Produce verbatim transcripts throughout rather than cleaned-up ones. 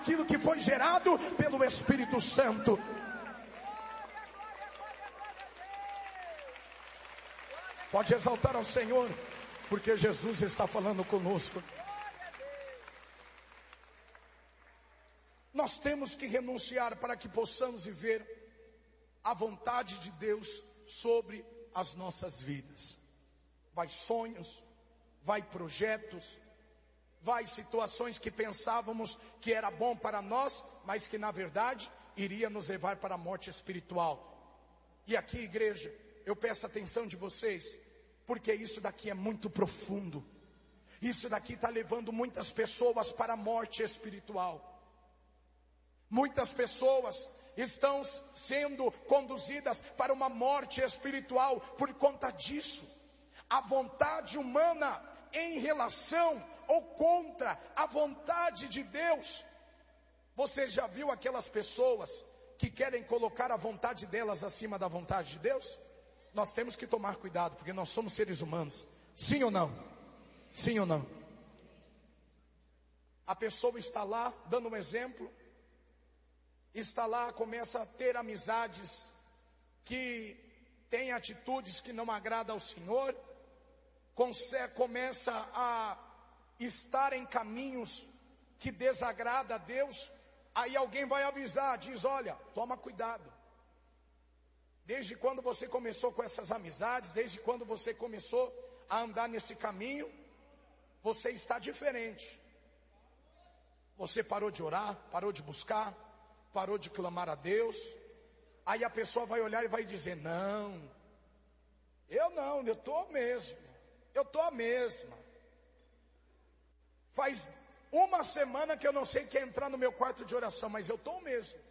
aquilo que foi gerado pelo Espírito Santo. Pode exaltar ao Senhor, porque Jesus está falando conosco. Nós temos que renunciar para que possamos viver a vontade de Deus sobre as nossas vidas. Vai sonhos, vai projetos, vai situações que pensávamos que era bom para nós, mas que na verdade iria nos levar para a morte espiritual. E aqui, igreja, eu peço a atenção de vocês, porque isso daqui é muito profundo. Isso daqui está levando muitas pessoas para a morte espiritual. Muitas pessoas estão sendo conduzidas para uma morte espiritual por conta disso. A vontade humana em relação ou contra a vontade de Deus. Você já viu aquelas pessoas que querem colocar a vontade delas acima da vontade de Deus? Nós temos que tomar cuidado, porque nós somos seres humanos. Sim ou não? Sim ou não? A pessoa está lá, dando um exemplo, está lá, começa a ter amizades que têm atitudes que não agradam ao Senhor, começa a estar em caminhos que desagrada a Deus. Aí alguém vai avisar, diz: olha, toma cuidado. Desde quando você começou com essas amizades, desde quando você começou a andar nesse caminho, você está diferente. Você parou de orar, parou de buscar, parou de clamar a Deus. Aí a pessoa vai olhar e vai dizer: não, eu não, eu estou mesmo, eu estou a mesma. Faz uma semana que eu não sei o que é entrar no meu quarto de oração, mas eu estou mesmo.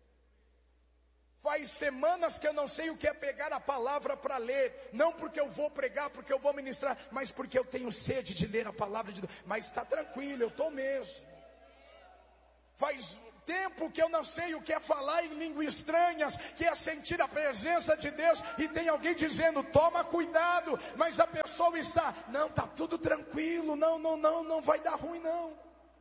Faz semanas que eu não sei o que é pegar a palavra para ler. Não porque eu vou pregar, porque eu vou ministrar, mas porque eu tenho sede de ler a palavra de Deus. Mas está tranquilo, eu estou mesmo. Faz tempo que eu não sei o que é falar em línguas estranhas, que é sentir a presença de Deus, e tem alguém dizendo: toma cuidado, mas a pessoa está: não, está tudo tranquilo, não, não, não, não vai dar ruim não.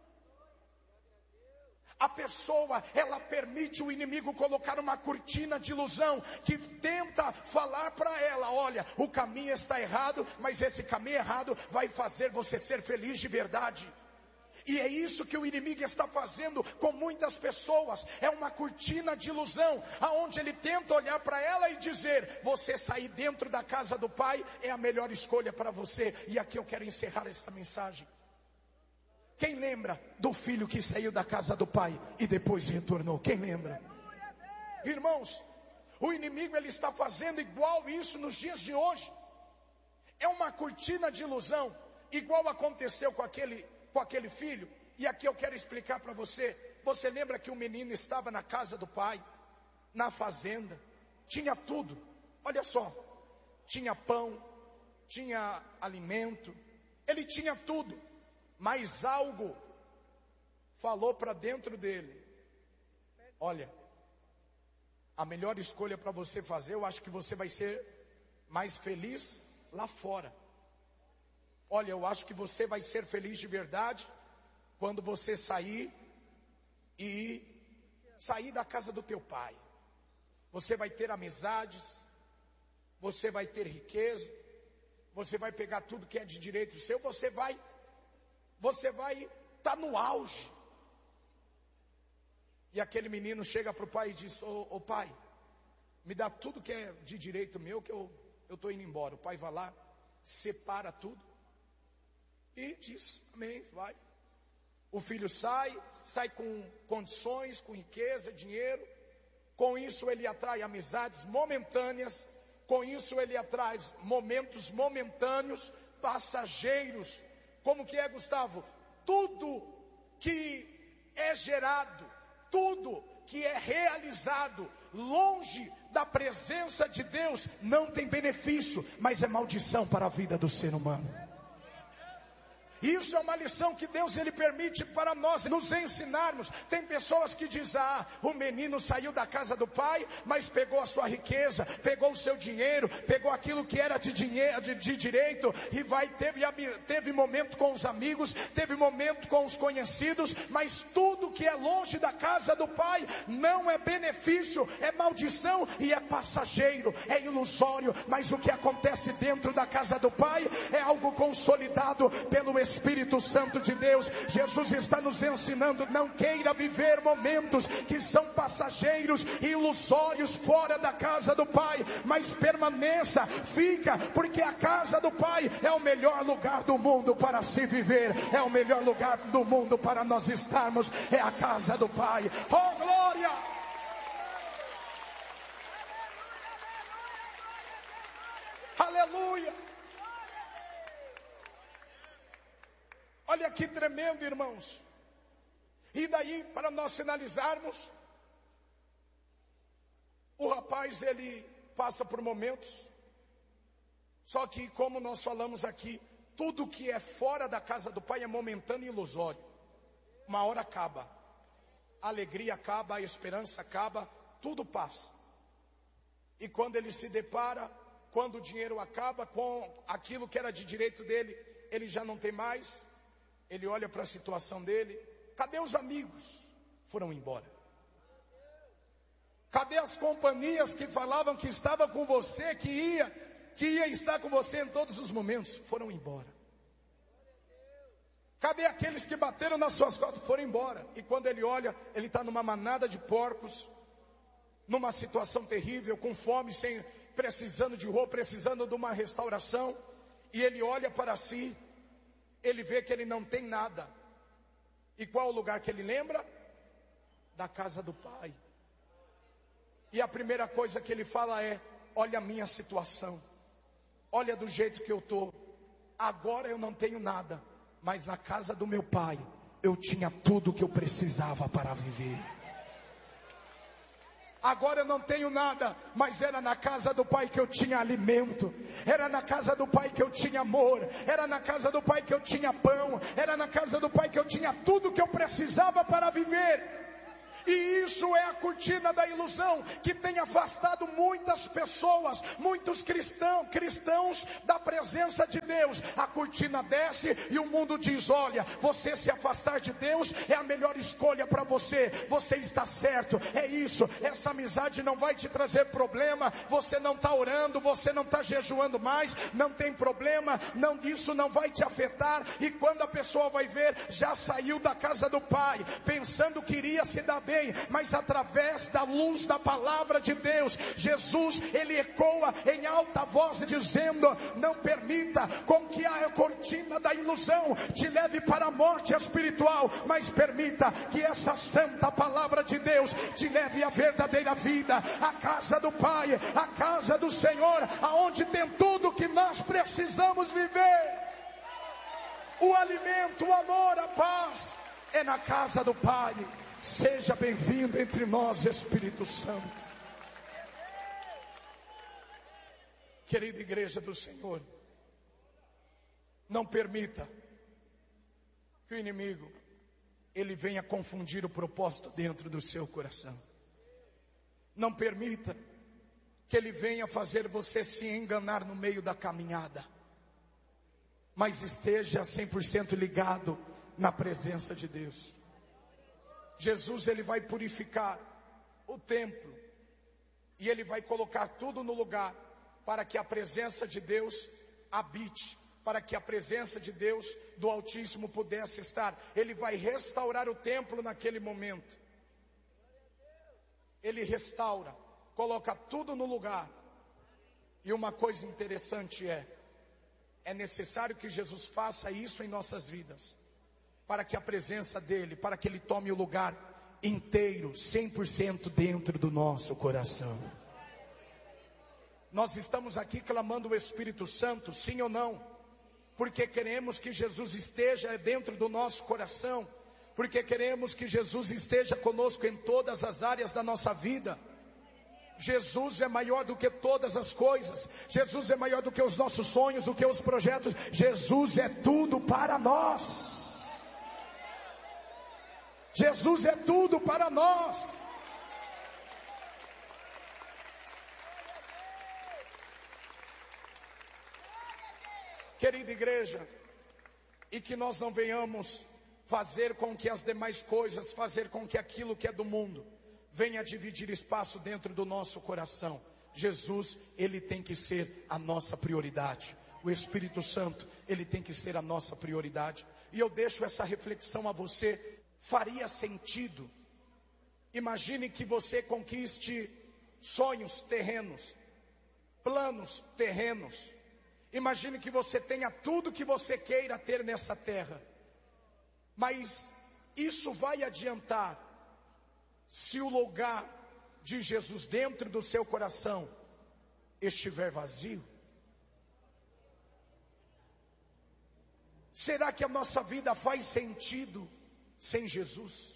A pessoa, ela permite o inimigo colocar uma cortina de ilusão, que tenta falar para ela: olha, o caminho está errado, mas esse caminho errado vai fazer você ser feliz de verdade. E é isso que o inimigo está fazendo com muitas pessoas. É uma cortina de ilusão, aonde ele tenta olhar para ela e dizer: você sair dentro da casa do Pai é a melhor escolha para você. E aqui eu quero encerrar esta mensagem. Quem lembra do filho que saiu da casa do pai e depois retornou? Quem lembra? Irmãos, o inimigo ele está fazendo igual isso nos dias de hoje. É uma cortina de ilusão, igual aconteceu com aquele, com aquele filho. E aqui eu quero explicar para você. Você lembra que o menino estava na casa do pai, na fazenda, tinha tudo. Olha só, tinha pão, tinha alimento, ele tinha tudo. Mas algo falou para dentro dele: olha, a melhor escolha para você fazer, eu acho que você vai ser mais feliz lá fora. Olha, eu acho que você vai ser feliz de verdade quando você sair e sair da casa do teu pai. Você vai ter amizades, você vai ter riqueza, você vai pegar tudo que é de direito seu, você vai... Você vai estar no auge. E aquele menino chega para o pai e diz: ô, ô pai, me dá tudo que é de direito meu, que eu estou indo embora. O pai vai lá, separa tudo e diz: amém, vai. O filho sai, sai com condições, com riqueza, dinheiro. Com isso ele atrai amizades momentâneas. Com isso ele atrai momentos momentâneos, passageiros. Como que é, Gustavo? Tudo que é gerado, tudo que é realizado longe da presença de Deus não tem benefício, mas é maldição para a vida do ser humano. Isso é uma lição que Deus ele permite para nós nos ensinarmos. Tem pessoas que dizem: ah, o menino saiu da casa do pai, mas pegou a sua riqueza, pegou o seu dinheiro, pegou aquilo que era de dinheiro, de, de direito, e vai, teve, teve momento com os amigos, teve momento com os conhecidos, mas tudo que é longe da casa do pai não é benefício, é maldição e é passageiro, é ilusório. Mas o que acontece dentro da casa do pai é algo consolidado pelo Espírito Santo de Deus. Jesus está nos ensinando: não queira viver momentos que são passageiros e ilusórios fora da casa do pai, mas permaneça, fica, porque a casa do pai é o melhor lugar do mundo para se viver, é o melhor lugar do mundo para nós estarmos, é a casa do pai. Oh glória! Aleluia! Olha que tremendo, irmãos. E daí, para nós finalizarmos, o rapaz ele passa por momentos, só que como nós falamos aqui, tudo que é fora da casa do pai é momentâneo e ilusório. Uma hora acaba, a alegria acaba, a esperança acaba, tudo passa. E quando ele se depara, quando o dinheiro acaba, com aquilo que era de direito dele, ele já não tem mais. Ele olha para a situação dele: cadê os amigos? Foram embora. Cadê as companhias que falavam que estava com você, que ia, que ia estar com você em todos os momentos? Foram embora. Cadê aqueles que bateram nas suas costas? Foram embora. E quando ele olha, ele está numa manada de porcos, numa situação terrível, com fome, sem, precisando de roupa, precisando de uma restauração. E ele olha para si, ele vê que ele não tem nada. E qual o lugar que ele lembra? Da casa do pai. E a primeira coisa que ele fala é: olha a minha situação, olha do jeito que eu estou. Agora eu não tenho nada, mas na casa do meu pai eu tinha tudo o que eu precisava para viver. Agora eu não tenho nada, mas era na casa do pai que eu tinha alimento, era na casa do pai que eu tinha amor, era na casa do pai que eu tinha pão, era na casa do pai que eu tinha tudo que eu precisava para viver. E isso é a cortina da ilusão que tem afastado muitas pessoas, muitos cristãos, cristãos da presença de Deus. A cortina desce e o mundo diz: olha, você se afastar de Deus é a melhor escolha para você, você está certo, é isso, essa amizade não vai te trazer problema, você não está orando, você não está jejuando mais, não tem problema, não, isso não vai te afetar. E quando a pessoa vai ver, já saiu da casa do pai, pensando que iria se dar bem, mas através da luz da palavra de Deus, Jesus ele ecoa em alta voz dizendo: não permita com que a cortina da ilusão te leve para a morte espiritual, mas permita que essa santa palavra de Deus te leve à verdadeira vida, a casa do Pai, a casa do Senhor, aonde tem tudo que nós precisamos viver. O alimento, o amor, a paz é na casa do Pai. Seja bem-vindo entre nós, Espírito Santo. Querida igreja do Senhor, não permita que o inimigo ele venha confundir o propósito dentro do seu coração. Não permita que ele venha fazer você se enganar no meio da caminhada, mas esteja cem por cento ligado na presença de Deus. Jesus ele vai purificar o templo e ele vai colocar tudo no lugar para que a presença de Deus habite, para que a presença de Deus do Altíssimo pudesse estar. Ele vai restaurar o templo naquele momento. Ele restaura, coloca tudo no lugar. E uma coisa interessante é, é necessário que Jesus faça isso em nossas vidas, para que a presença dele, para que ele tome o lugar inteiro, cem por cento dentro do nosso coração. Nós estamos aqui clamando o Espírito Santo, sim ou não? Porque queremos que Jesus esteja dentro do nosso coração, porque queremos que Jesus esteja conosco em todas as áreas da nossa vida. Jesus é maior do que todas as coisas. Jesus é maior do que os nossos sonhos, do que os projetos. Jesus é tudo para nós. Jesus é tudo para nós. Querida igreja, e que nós não venhamos fazer com que as demais coisas, fazer com que aquilo que é do mundo venha dividir espaço dentro do nosso coração. Jesus, ele tem que ser a nossa prioridade. O Espírito Santo, ele tem que ser a nossa prioridade. E eu deixo essa reflexão a você. Faria sentido, imagine que você conquiste sonhos terrenos, planos terrenos. Imagine que você tenha tudo que você queira ter nessa terra. Mas isso vai adiantar se o lugar de Jesus dentro do seu coração estiver vazio? Será que a nossa vida faz sentido sem Jesus?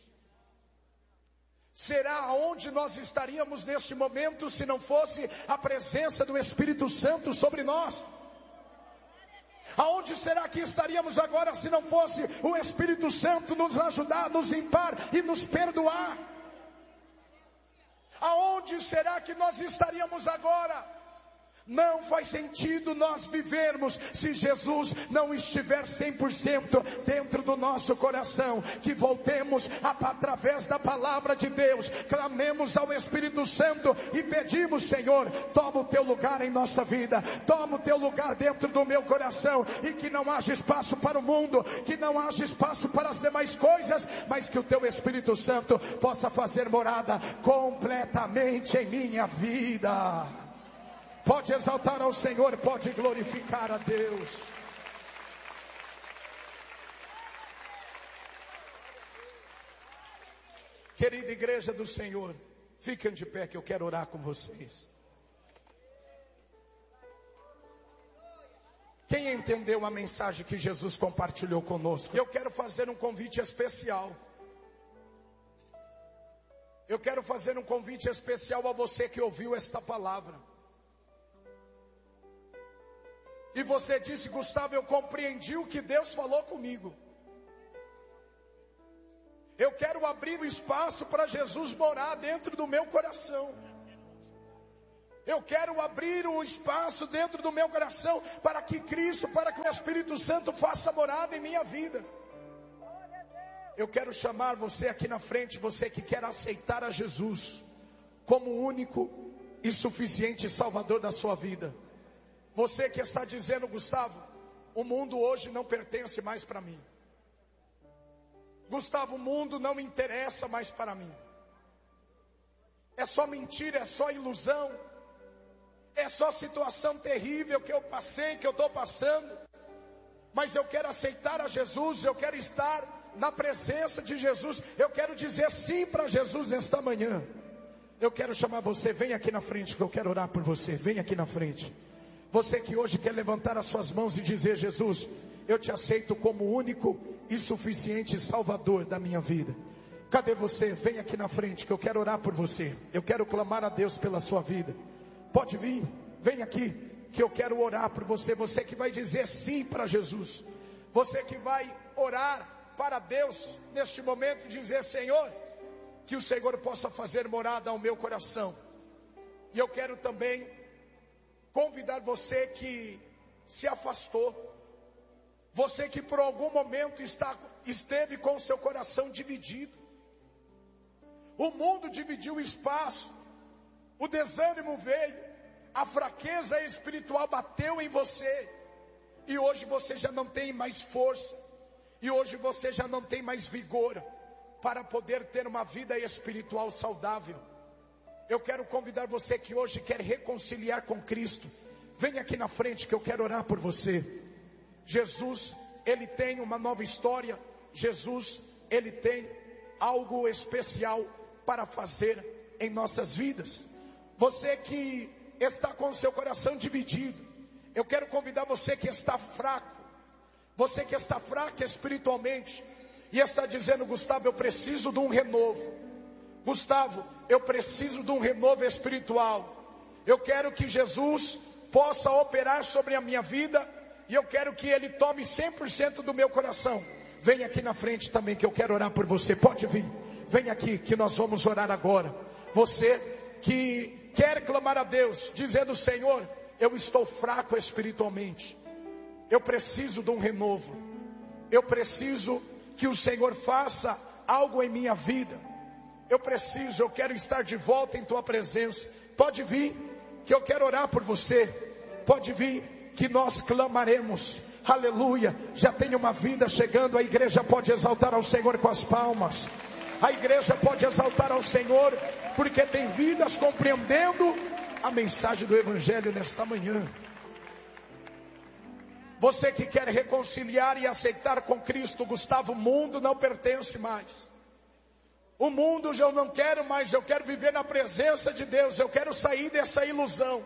Será onde nós estaríamos neste momento se não fosse a presença do Espírito Santo sobre nós? Aonde será que estaríamos agora se não fosse o Espírito Santo nos ajudar, nos limpar e nos perdoar? Aonde será que nós estaríamos agora? Não faz sentido nós vivermos se Jesus não estiver cem por cento dentro do nosso coração. Que voltemos a, através da palavra de Deus, clamemos ao Espírito Santo e pedimos: Senhor, toma o teu lugar em nossa vida, toma o teu lugar dentro do meu coração, e que não haja espaço para o mundo, que não haja espaço para as demais coisas, mas que o teu Espírito Santo possa fazer morada completamente em minha vida. Pode exaltar ao Senhor, pode glorificar a Deus. Querida igreja do Senhor, fiquem de pé que eu quero orar com vocês. Quem entendeu a mensagem que Jesus compartilhou conosco? Eu quero fazer um convite especial. Eu quero fazer um convite especial a você que ouviu esta palavra. E você disse: Gustavo, eu compreendi o que Deus falou comigo. Eu quero abrir o espaço para Jesus morar dentro do meu coração. Eu quero abrir o espaço dentro do meu coração para que Cristo, para que o Espírito Santo faça morada em minha vida. Eu quero chamar você aqui na frente, você que quer aceitar a Jesus como o único e suficiente Salvador da sua vida. Você que está dizendo: Gustavo, o mundo hoje não pertence mais para mim. Gustavo, o mundo não interessa mais para mim. É só mentira, é só ilusão. É só situação terrível que eu passei, que eu estou passando. Mas eu quero aceitar a Jesus, eu quero estar na presença de Jesus. Eu quero dizer sim para Jesus nesta manhã. Eu quero chamar você, vem aqui na frente que eu quero orar por você. Vem aqui na frente. Você que hoje quer levantar as suas mãos e dizer: Jesus, eu te aceito como único e suficiente Salvador da minha vida. Cadê você? Vem aqui na frente que eu quero orar por você. Eu quero clamar a Deus pela sua vida. Pode vir, vem aqui que eu quero orar por você. Você que vai dizer sim para Jesus. Você que vai orar para Deus neste momento e dizer: Senhor, que o Senhor possa fazer morada ao meu coração. E eu quero também convidar você que se afastou, você que por algum momento está, esteve com o seu coração dividido. O mundo dividiu o espaço, o desânimo veio, a fraqueza espiritual bateu em você, e hoje você já não tem mais força, e hoje você já não tem mais vigor para poder ter uma vida espiritual saudável. Eu quero convidar você que hoje quer reconciliar com Cristo. Vem aqui na frente que eu quero orar por você. Jesus, Ele tem uma nova história. Jesus, Ele tem algo especial para fazer em nossas vidas. Você que está com o seu coração dividido, eu quero convidar você que está fraco. Você que está fraco espiritualmente e está dizendo: Gustavo, eu preciso de um renovo. Gustavo, eu preciso de um renovo espiritual. Eu quero que Jesus possa operar sobre a minha vida e eu quero que Ele tome cem por cento do meu coração. Vem aqui na frente também que eu quero orar por você. Pode vir, vem aqui que nós vamos orar agora. Você que quer clamar a Deus, dizendo: Senhor, eu estou fraco espiritualmente, eu preciso de um renovo, eu preciso que o Senhor faça algo em minha vida, eu preciso, eu quero estar de volta em tua presença. Pode vir, que eu quero orar por você. Pode vir, que nós clamaremos. Aleluia, já tem uma vida chegando. A igreja pode exaltar ao Senhor com as palmas. A igreja pode exaltar ao Senhor, porque tem vidas compreendendo a mensagem do Evangelho nesta manhã. Você que quer reconciliar e aceitar com Cristo, Gustavo, o mundo não pertence mais. O mundo eu não quero mais, eu quero viver na presença de Deus, eu quero sair dessa ilusão.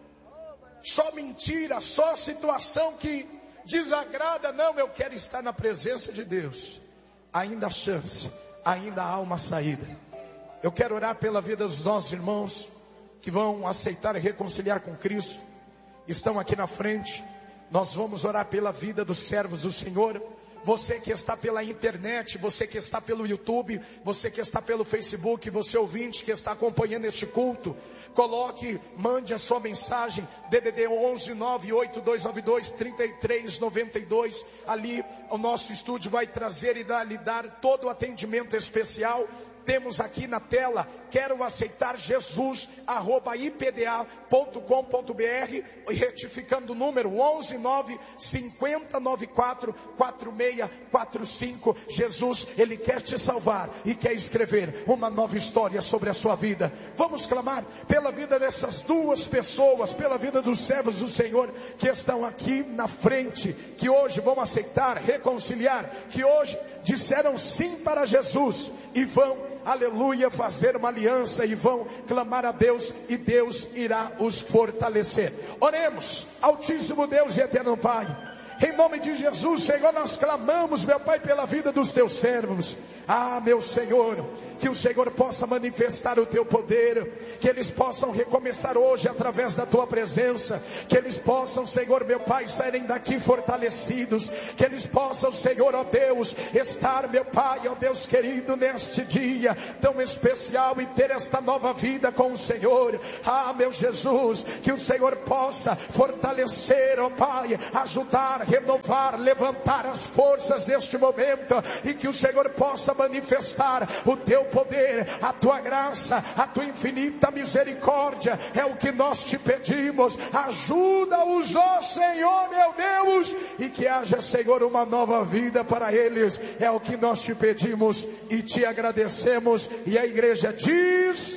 Só mentira, só situação que desagrada, não, eu quero estar na presença de Deus. Ainda há chance, ainda há uma saída. Eu quero orar pela vida dos nossos irmãos que vão aceitar e reconciliar com Cristo. Estão aqui na frente. Nós vamos orar pela vida dos servos do Senhor. Você que está pela internet, você que está pelo YouTube, você que está pelo Facebook, você ouvinte que está acompanhando este culto, coloque, mande a sua mensagem, D D D onze nove oito dois nove dois três três nove dois, ali o nosso estúdio vai trazer e dar, lhe dar todo o atendimento especial. Temos aqui na tela, quero aceitar Jesus, arroba i p d a ponto com ponto b r, retificando o número onze nove cinco zero nove quatro quatro seis quatro cinco. Jesus, Ele quer te salvar e quer escrever uma nova história sobre a sua vida. Vamos clamar pela vida dessas duas pessoas, pela vida dos servos do Senhor que estão aqui na frente, que hoje vão aceitar, reconciliar, que hoje disseram sim para Jesus e vão, aleluia, fazer uma aliança e vão clamar a Deus e Deus irá os fortalecer. Oremos. Altíssimo Deus e eterno Pai, em nome de Jesus, Senhor, nós clamamos, meu Pai, pela vida dos teus servos. Ah, meu Senhor, que o Senhor possa manifestar o teu poder, que eles possam recomeçar hoje através da tua presença, que eles possam, Senhor, meu Pai, saírem daqui fortalecidos, que eles possam, Senhor, ó Deus, estar, meu Pai, ó Deus querido, neste dia tão especial e ter esta nova vida com o Senhor. Ah, meu Jesus, que o Senhor possa fortalecer, ó Pai, ajudar, renovar, levantar as forças deste momento, e que o Senhor possa manifestar o teu poder, a tua graça, a tua infinita misericórdia. É o que nós te pedimos. Ajuda-os, ó Senhor, meu Deus, e que haja, Senhor, uma nova vida para eles. É o que nós te pedimos e te agradecemos. E a igreja diz: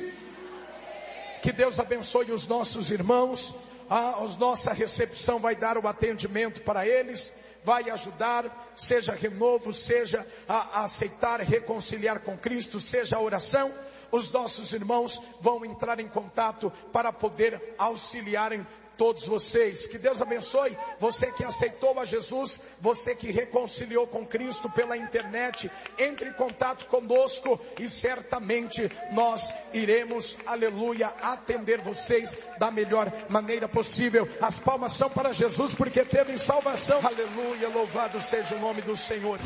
que Deus abençoe os nossos irmãos. A nossa recepção vai dar o atendimento para eles, vai ajudar, seja renovo, seja a, a aceitar, reconciliar com Cristo, seja a oração. Os nossos irmãos vão entrar em contato para poder auxiliarem todos vocês. Que Deus abençoe você que aceitou a Jesus, você que reconciliou com Cristo pela internet. Entre em contato conosco e certamente nós iremos, aleluia, atender vocês da melhor maneira possível. As palmas são para Jesus, porque teve salvação. Aleluia, louvado seja o nome do Senhor.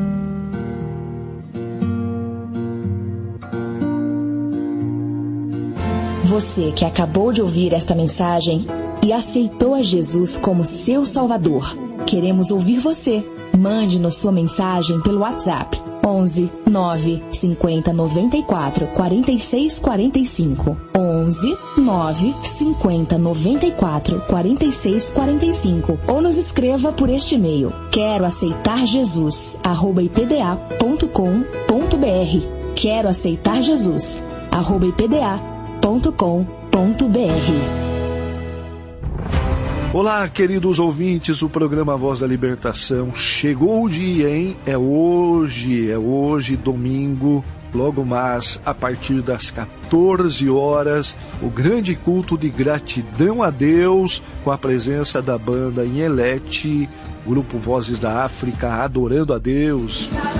Você que acabou de ouvir esta mensagem e aceitou a Jesus como seu Salvador, queremos ouvir você. Mande-nos sua mensagem pelo WhatsApp onze nove cinquenta noventa e quatro quarenta e seis quarenta e cinco, onze nove cinquenta noventa e quatro quarenta e seis quarenta e cinco, ou nos escreva por este e-mail: quero aceitar Jesus arroba i p d a ponto com ponto b r. Quero aceitar Jesus arroba i p d a ponto com ponto b r. Olá, queridos ouvintes do programa Voz da Libertação. Chegou o dia, hein? É hoje, é hoje, domingo, logo mais, a partir das quatorze horas, o grande culto de gratidão a Deus, com a presença da banda Inhelete, grupo Vozes da África, adorando a Deus.